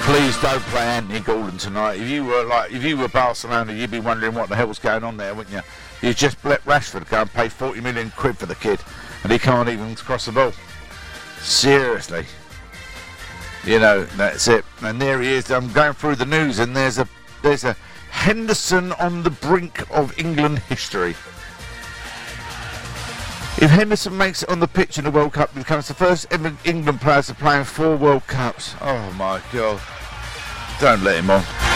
Please don't play Anthony Gordon tonight. If you were Barcelona, you'd be wondering what the hell's going on there, wouldn't you? You just let Rashford go and pay 40 million quid for the kid, and he can't even cross the ball. Seriously. You know, that's it. And there he is. I'm going through the news, and there's a Henderson on the brink of England history. If Henderson makes it on the pitch in the World Cup, he becomes the first ever England player to play in 4 World Cups. Oh my God. Don't let him on.